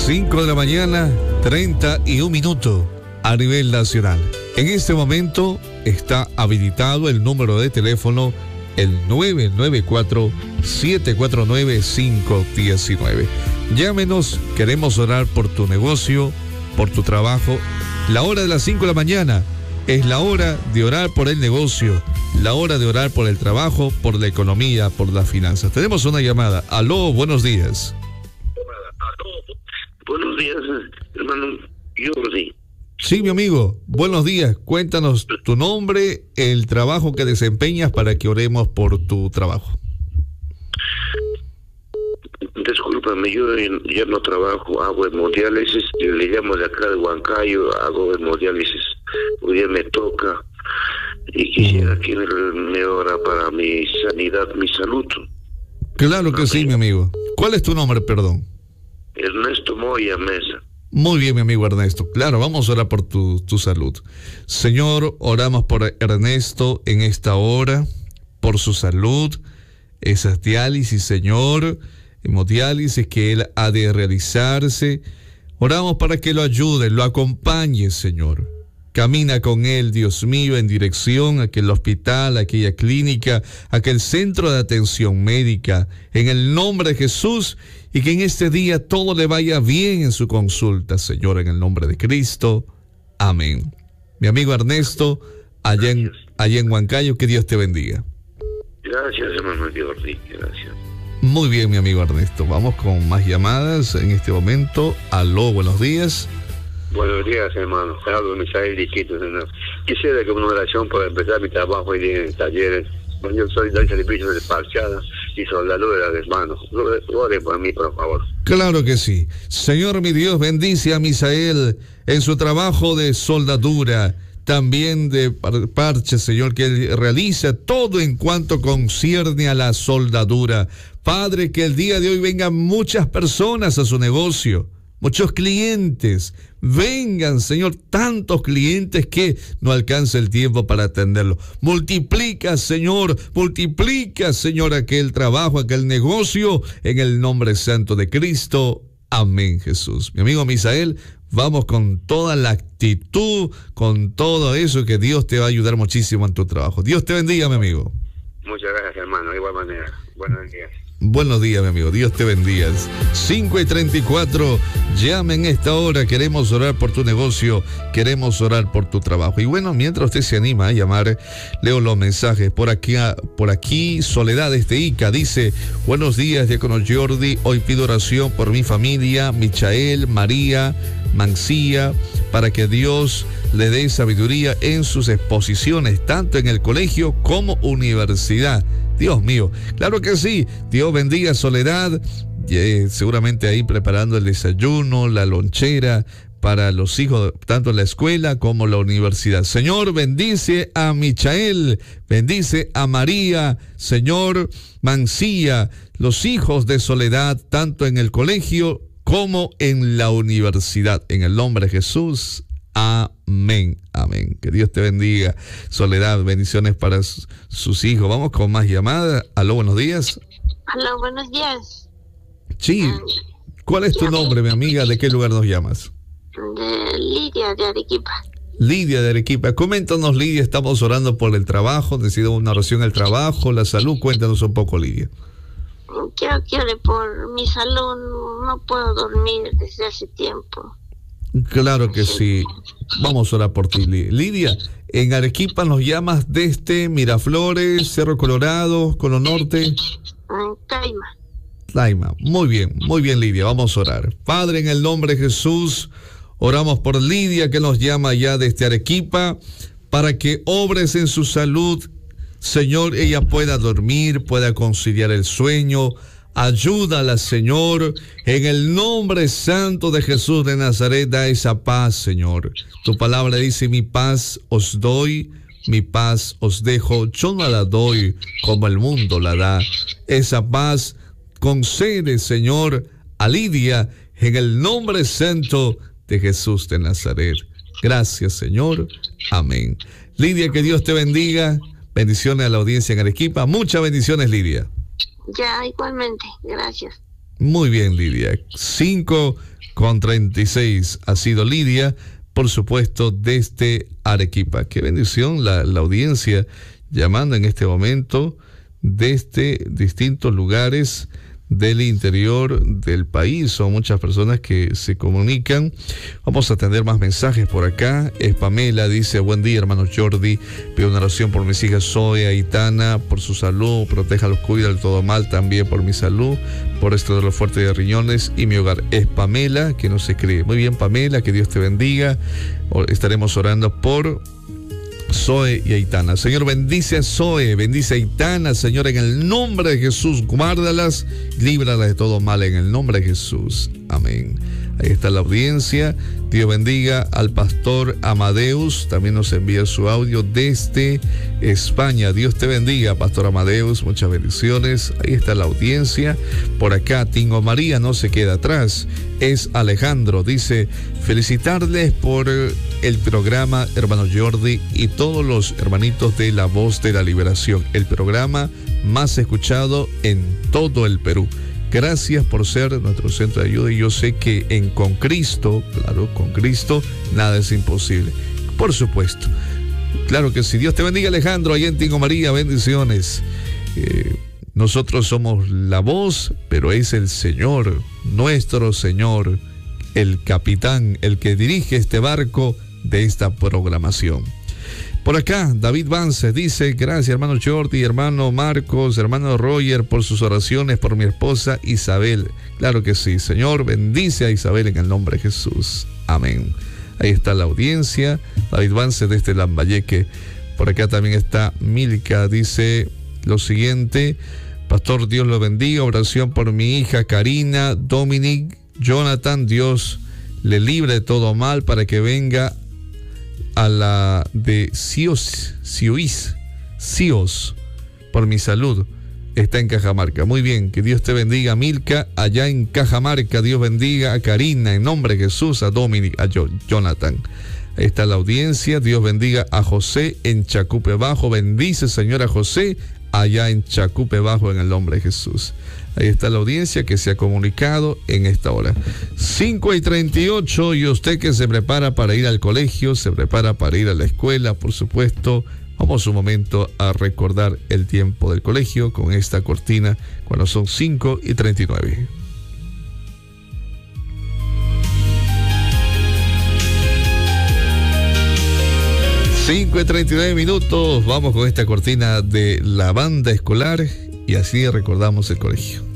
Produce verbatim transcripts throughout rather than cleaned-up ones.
cinco de la mañana, treinta y un minutos a nivel nacional. En este momento está habilitado el número de teléfono, el nueve nueve cuatro, siete cuatro nueve, cinco uno nueve. Llámenos, queremos orar por tu negocio, por tu trabajo. La hora de las cinco de la mañana es la hora de orar por el negocio, la hora de orar por el trabajo, por la economía, por las finanzas. Tenemos una llamada. Aló, buenos días. Buenos días, hermano Jordi. Sí, mi amigo, buenos días. Cuéntanos tu nombre, el trabajo que desempeñas para que oremos por tu trabajo. Discúlpame, yo ya no trabajo, hago hemodiálisis, le llamo de acá de Huancayo, hago hemodiálisis, hoy día me toca y quisiera que me ora para mi sanidad, mi salud. Claro que sí, mi amigo. ¿Cuál es tu nombre, perdón? Ernesto Moya Mesa. Muy bien, mi amigo Ernesto. Claro, vamos a orar por tu, tu salud. Señor, oramos por Ernesto en esta hora, por su salud, esas diálisis, Señor, hemodiálisis que él ha de realizarse. Oramos para que lo ayude, lo acompañe, Señor. Camina con él, Dios mío, en dirección a aquel hospital, a aquella clínica, a aquel centro de atención médica, en el nombre de Jesús, y que en este día todo le vaya bien en su consulta, Señor, en el nombre de Cristo. Amén. Mi amigo Ernesto, allá en, allá en Huancayo, que Dios te bendiga. Gracias, hermano Jordi, gracias. Muy bien, mi amigo Ernesto. Vamos con más llamadas en este momento. Aló, buenos días. Buenos días, hermano. Hablo de Misael Diquito. Quisiera que una oración para empezar mi trabajo hoy día en talleres. Yo soy del servicio de parchada y soldadura de hermanos. Ore por mí, por favor. Claro que sí. Señor, mi Dios, bendice a Misael en su trabajo de soldadura, también de parche, Señor, que él realiza todo en cuanto concierne a la soldadura. Padre, que el día de hoy vengan muchas personas a su negocio, muchos clientes. Vengan, Señor, tantos clientes que no alcanza el tiempo para atenderlo. Multiplica, Señor, multiplica, Señor, aquel trabajo, aquel negocio, en el nombre santo de Cristo. Amén, Jesús. Mi amigo Misael, vamos con toda la actitud, con todo eso, que Dios te va a ayudar muchísimo en tu trabajo. Dios te bendiga, mi amigo. Muchas gracias, hermano. De igual manera. Buenos días. Buenos días, mi amigo. Dios te bendiga. cinco y treinta y cuatro. Llame en esta hora. Queremos orar por tu negocio. Queremos orar por tu trabajo. Y bueno, mientras usted se anima a llamar, leo los mensajes. Por aquí, por aquí Soledad desde Ica dice: buenos días, diácono Jordi. Hoy pido oración por mi familia, Michael, María, Mancía, para que Dios le dé sabiduría en sus exposiciones, tanto en el colegio como universidad. Dios mío, claro que sí. Dios bendiga, Soledad. Eh, seguramente ahí preparando el desayuno, la lonchera para los hijos, tanto en la escuela como la universidad. Señor, bendice a Michael, bendice a María, Señor, Mancía, los hijos de Soledad, tanto en el colegio como en la universidad. En el nombre de Jesús. Amén, amén. Que Dios te bendiga, Soledad. Bendiciones para sus hijos. Vamos con más llamadas. Aló, buenos días. Aló, buenos días. Sí. ¿Cuál es tu nombre, mi amiga? ¿De qué lugar nos llamas? De Lidia, de Arequipa. Lidia, de Arequipa. Coméntanos, Lidia. Estamos orando por el trabajo. Necesitamos una oración al trabajo, la salud. Cuéntanos un poco, Lidia. Quiero que ore por mi salud. No puedo dormir desde hace tiempo. Claro que sí. Vamos a orar por ti, Lidia. En Arequipa nos llamas desde Miraflores, Cerro Colorado, Colo Norte. Caima. Caima. Muy bien, muy bien, Lidia. Vamos a orar. Padre, en el nombre de Jesús, oramos por Lidia, que nos llama ya desde Arequipa, para que obres en su salud. Señor, ella pueda dormir, pueda conciliar el sueño. Ayúdala, Señor, en el nombre santo de Jesús de Nazaret. Da esa paz, Señor. Tu palabra dice: mi paz os doy, mi paz os dejo. Yo no la doy como el mundo la da. Esa paz concede, Señor, a Lidia, en el nombre santo de Jesús de Nazaret. Gracias, Señor. Amén. Lidia, que Dios te bendiga. Bendiciones a la audiencia en Arequipa. Muchas bendiciones, Lidia. Ya, igualmente. Gracias. Muy bien, Lidia. cinco con treinta y seis ha sido Lidia, por supuesto, desde Arequipa. Qué bendición la, la audiencia llamando en este momento desde distintos lugares del interior del país. Son muchas personas que se comunican. Vamos a atender más mensajes por acá. Es Pamela, dice: buen día, hermano Jordi, pido una oración por mis hijas Zoe, Aitana, por su salud, protéjalos, cuida del todo mal, también por mi salud, por este dolor fuerte de riñones y mi hogar. Es Pamela que nos escribe. Muy bien, Pamela, que Dios te bendiga. Estaremos orando por Zoe y Aitana. Señor, bendice a Zoe, bendice a Aitana, Señor, en el nombre de Jesús, guárdalas, líbralas de todo mal, en el nombre de Jesús. Amén. Ahí está la audiencia. Dios bendiga al pastor Amadeus, también nos envía su audio desde España. Dios te bendiga, pastor Amadeus, muchas bendiciones. Ahí está la audiencia. Por acá, Tingo María no se queda atrás. Es Alejandro, dice: felicitarles por el programa, hermano Jordi, y todos los hermanitos de La Voz de la Liberación, el programa más escuchado en todo el Perú. Gracias por ser nuestro centro de ayuda, y yo sé que en con Cristo, claro, con Cristo nada es imposible. Por supuesto. Claro que sí. Dios te bendiga, Alejandro, allá en Tingo María, bendiciones. Eh, nosotros somos la voz, pero es el Señor, nuestro Señor, el capitán, el que dirige este barco de esta programación. Por acá, David Vance dice: gracias, hermano Jordi, hermano Marcos, hermano Roger, por sus oraciones por mi esposa Isabel. Claro que sí, Señor, bendice a Isabel en el nombre de Jesús. Amén. Ahí está la audiencia. David Vance desde Lambayeque. Por acá también está Milka, dice lo siguiente: pastor, Dios lo bendiga, oración por mi hija Karina, Dominic, Jonathan, Dios le libre de todo mal para que venga a la de Sios, Siois, Sios, por mi salud. Está en Cajamarca. Muy bien, que Dios te bendiga, Milka, allá en Cajamarca. Dios bendiga a Karina, en nombre de Jesús, a Dominic, a Jonathan. Ahí está la audiencia. Dios bendiga a José en Chacupe Bajo. Bendice, Señor, a José allá en Chacupe Bajo, en el nombre de Jesús. Ahí está la audiencia que se ha comunicado en esta hora. cinco y treinta y ocho, y usted que se prepara para ir al colegio, se prepara para ir a la escuela, por supuesto. Vamos un momento a recordar el tiempo del colegio con esta cortina cuando son cinco y treinta y nueve. cinco y treinta y nueve minutos, vamos con esta cortina de la banda escolar y así recordamos el colegio.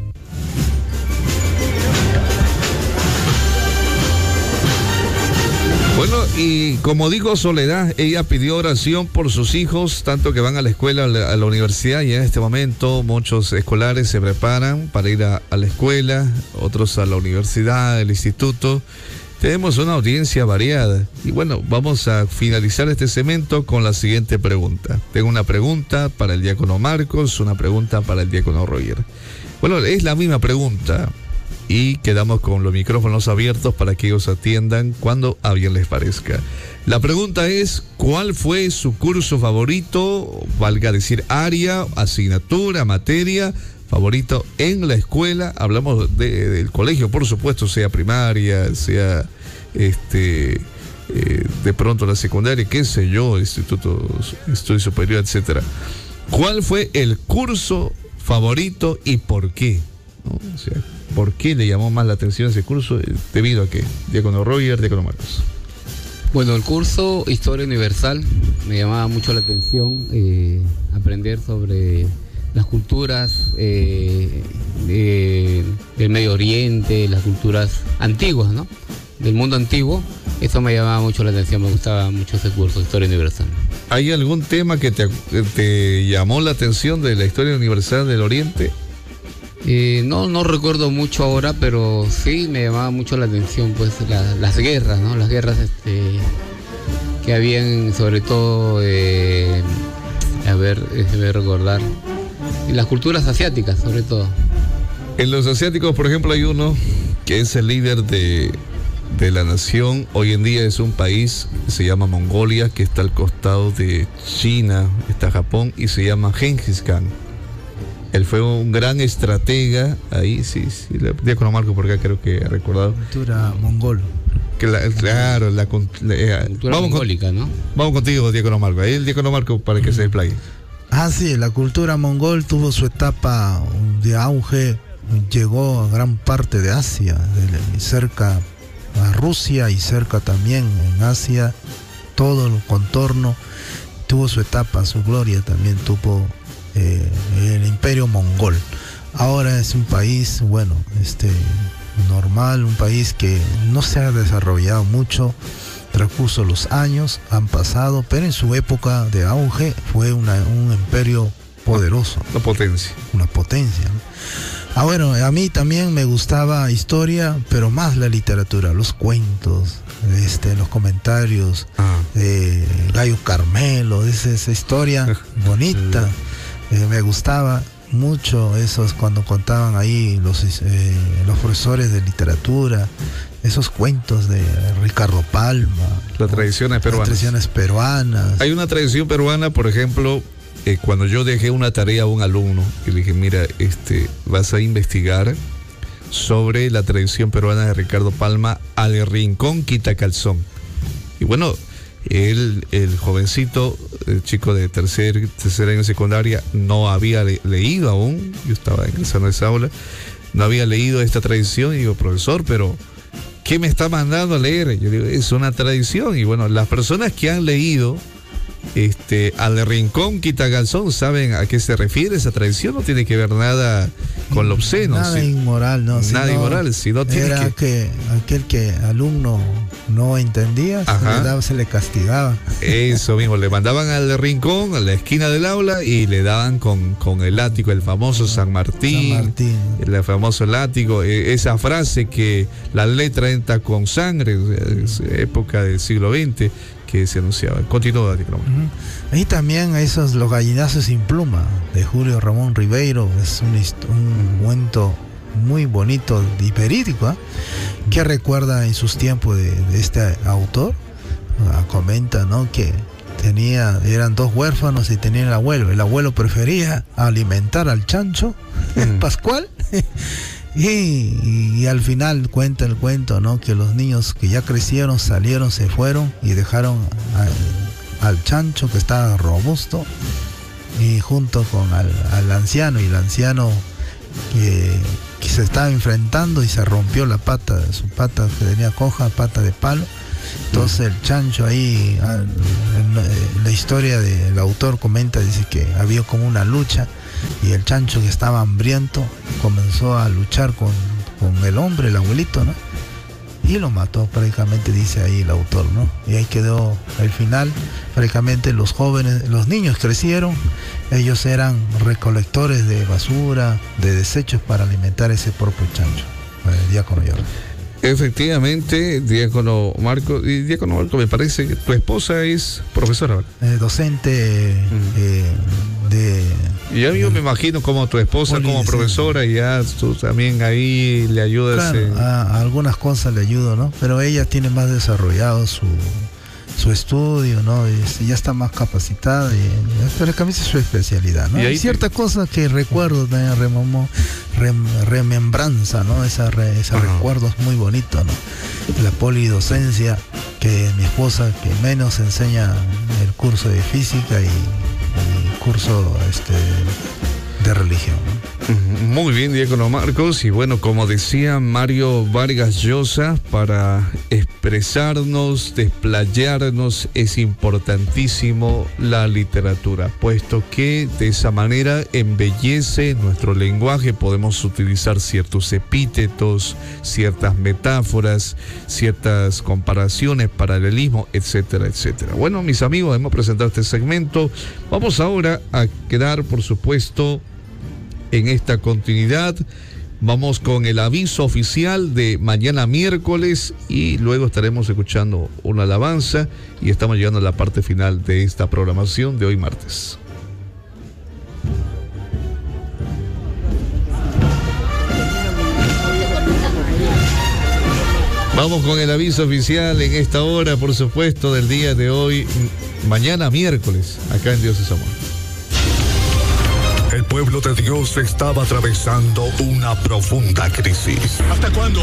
Bueno, y como digo, Soledad, ella pidió oración por sus hijos, tanto que van a la escuela, a la, a la universidad, y en este momento muchos escolares se preparan para ir a, a la escuela, otros a la universidad, al instituto. Tenemos una audiencia variada. Y bueno, vamos a finalizar este segmento con la siguiente pregunta. Tengo una pregunta para el diácono Marcos, una pregunta para el diácono Roger. Bueno, es la misma pregunta y quedamos con los micrófonos abiertos para que ellos atiendan cuando a bien les parezca. La pregunta es: ¿cuál fue su curso favorito, valga decir área, asignatura, materia favorito en la escuela? Hablamos de, del colegio, por supuesto, sea primaria, sea este eh, de pronto la secundaria, qué sé yo, instituto, estudio superior, etcétera. ¿Cuál fue el curso favorito y por qué? ¿No? O sea, ¿por qué le llamó más la atención ese curso? ¿Debido a qué? Diácono Roger, diácono Marcos. Bueno, el curso Historia Universal me llamaba mucho la atención, eh, aprender sobre las culturas eh, de, del Medio Oriente, las culturas antiguas, ¿no? Del mundo antiguo. Eso me llamaba mucho la atención, me gustaba mucho ese curso, Historia Universal. ¿Hay algún tema que te, te llamó la atención de la Historia Universal del Oriente? Eh, no, no recuerdo mucho ahora, pero sí me llamaba mucho la atención, pues, la, las guerras, ¿no? Las guerras este, que habían, sobre todo, eh, a ver, déjeme recordar, y las culturas asiáticas, sobre todo. En los asiáticos, por ejemplo, hay uno que es el líder de, de la nación. Hoy en día es un país que se llama Mongolia, que está al costado de China, está Japón, y se llama Gengis Khan. Él fue un gran estratega, ahí sí, sí, el diácono Marco por acá creo que ha recordado. Cultura mongol. Que la, claro, la, la eh, cultura vamos mongólica, con, ¿no? Vamos contigo, diácono Marco. Ahí el diácono Marco para que se desplaye. Ah, sí, la cultura mongol tuvo su etapa de auge, llegó a gran parte de Asia, de, cerca a Rusia y cerca también en Asia, todo el contorno tuvo su etapa, su gloria también tuvo eh, el imperio mongol. Ahora es un país, bueno, este normal, un país que no se ha desarrollado mucho, transcurso los años, han pasado, pero en su época de auge fue una, un imperio poderoso. Una potencia. Una potencia, ¿no? Ah, bueno, a mí también me gustaba historia, pero más la literatura, los cuentos, este, los comentarios, ah. eh, Gallo Carmelo, esa, esa historia bonita, eh, me gustaba mucho esos cuando contaban ahí los, eh, los profesores de literatura, esos cuentos de Ricardo Palma, las tradiciones peruanas. Las tradiciones peruanas. Hay una tradición peruana, por ejemplo, eh, cuando yo dejé una tarea a un alumno y le dije, mira, este, vas a investigar sobre la tradición peruana de Ricardo Palma, Al Rincón Quita Calzón. Y bueno, él, el jovencito, el chico de tercer, tercer año de secundaria, no había le leído aún, yo estaba ingresando a esa aula, no había leído esta tradición y digo, profesor, pero ¿qué me está mandando a leer? Yo digo, es una tradición. Y bueno, las personas que han leído este, Al Rincón Quita Calzón saben a qué se refiere esa tradición, no tiene que ver nada con lo obsceno. Nada ¿sí? inmoral, no. Nada sino inmoral, sino tiene era que... que aquel que alumno no entendía, se le, daba, se le castigaba. Eso mismo, le mandaban al rincón, a la esquina del aula y le daban con, con el látigo, el famoso San Martín, San Martín. el famoso látigo, esa frase que la letra entra con sangre, es época del siglo veinte que se anunciaba. Continúa, Diego. Uh-huh. Y también esos Los Gallinazos sin Pluma de Julio Ramón Ribeiro, es un, un cuento muy bonito y verídico, ¿eh? Que recuerda en sus tiempos de, de este autor. Uh, comenta, ¿no?, que tenía, eran dos huérfanos y tenían el abuelo. El abuelo prefería alimentar al chancho mm. Pascual y, y, y al final cuenta el cuento, ¿no?, que los niños que ya crecieron salieron, se fueron y dejaron al, al chancho que estaba robusto y junto con al, al anciano, y el anciano que, que se estaba enfrentando y se rompió la pata, su pata que tenía coja, pata de palo. Entonces el chancho ahí, en la historia del autor comenta, dice que había como una lucha y el chancho, que estaba hambriento, comenzó a luchar con, con el hombre, el abuelito, ¿no? Y lo mató prácticamente, dice ahí el autor, ¿no? Y ahí quedó el final. Prácticamente los jóvenes, los niños crecieron, ellos eran recolectores de basura, de desechos para alimentar ese propio chancho. El diácono Jorge. Efectivamente, diácono Marco, y diácono Marco, me parece que tu esposa es profesora, ¿verdad? Eh, docente uh-huh. eh, de... Y ya yo me imagino como tu esposa como profesora, y ya tú también ahí le ayudas. Claro, en... a, a algunas cosas le ayudo, ¿no? Pero ella tiene más desarrollado su, su estudio, ¿no? Y ya está más capacitada, y pero que a mí es su especialidad, ¿no? Y hay ciertas te... cosas que recuerdo, también remamo, rem, remembranza, ¿no? Esa, re, ese recuerdo es muy bonito, ¿no? La polidocencia, que mi esposa que menos enseña el curso de física y curso este de religión, ¿no? Muy bien, diácono Marcos. Y bueno, como decía Mario Vargas Llosa, para expresarnos, desplayarnos, es importantísimo la literatura, puesto que de esa manera embellece nuestro lenguaje. Podemos utilizar ciertos epítetos, ciertas metáforas, ciertas comparaciones, paralelismo, etcétera, etcétera. Bueno, mis amigos, hemos presentado este segmento. Vamos ahora a quedar, por supuesto, en esta continuidad. Vamos con el aviso oficial de mañana miércoles y luego estaremos escuchando una alabanza, y estamos llegando a la parte final de esta programación de hoy martes. Vamos con el aviso oficial en esta hora, por supuesto, del día de hoy, mañana miércoles, acá en Dios es Amor. El pueblo de Dios estaba atravesando una profunda crisis. ¿Hasta cuándo?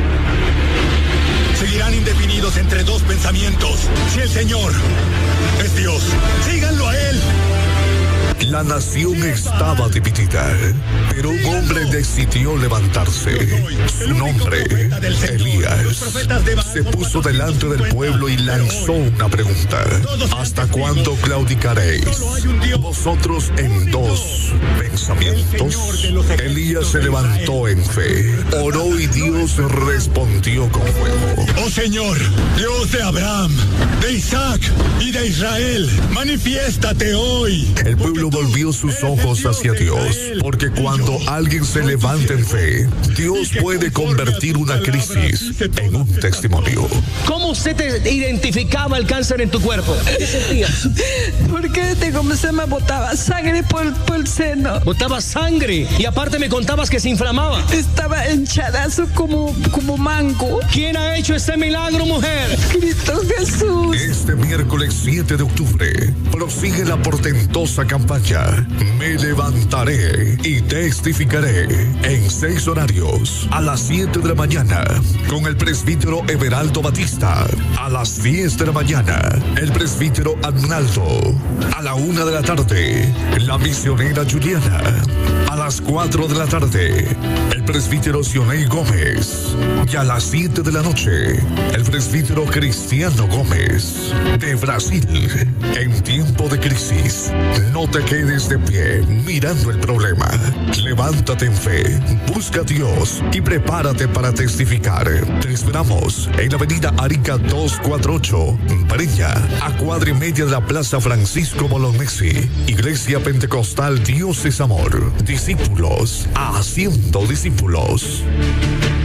Seguirán indefinidos entre dos pensamientos. Si el Señor es Dios, síganlo a Él. La nación estaba dividida, pero un hombre decidió levantarse. Su nombre, Elías, se puso delante del pueblo y lanzó una pregunta: ¿hasta cuándo claudicaréis vosotros en dos pensamientos? Elías se levantó en fe, oró y Dios respondió con fuego. Oh Señor, Dios de Abraham, de Isaac y de Israel, manifiéstate hoy. El pueblo volvió sus ojos hacia Dios, porque cuando alguien se levanta en fe, Dios puede convertir una crisis en un testimonio. ¿Cómo usted te identificaba el cáncer en tu cuerpo? ¿Qué sentías? Porque te como se me botaba sangre por, por el seno. Botaba sangre y aparte me contabas que se inflamaba. Estaba hinchadazo como, como mango. ¿Quién ha hecho este milagro, mujer? Cristo Jesús. Este miércoles siete de octubre prosigue la portentosa campaña Me levantaré y testificaré en seis horarios: a las siete de la mañana con el presbítero Everaldo Batista, a las diez de la mañana el presbítero Arnaldo, a la una de la tarde la misionera Juliana, a las cuatro de la tarde el presbítero Sionei Gómez y a las siete de la noche el presbítero Cristiano Gómez de Brasil. En tiempo de crisis, no te quedes de pie mirando el problema. Levántate en fe, busca a Dios y prepárate para testificar. Te esperamos en la avenida Arica doscientos cuarenta y ocho, Breña, a cuadra y media de la Plaza Francisco Bolognesi. Iglesia Pentecostal Dios es Amor. Discípulos haciendo discípulos.